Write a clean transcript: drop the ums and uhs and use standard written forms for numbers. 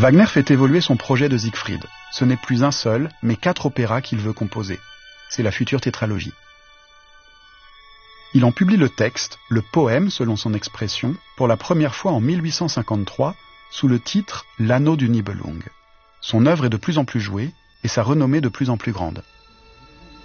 Wagner fait évoluer son projet de Siegfried. Ce n'est plus un seul, mais 4 opéras qu'il veut composer. C'est la future tétralogie. Il en publie le texte, le poème selon son expression, pour la première fois en 1853, sous le titre « L'anneau du Nibelung ». Son œuvre est de plus en plus jouée et sa renommée de plus en plus grande.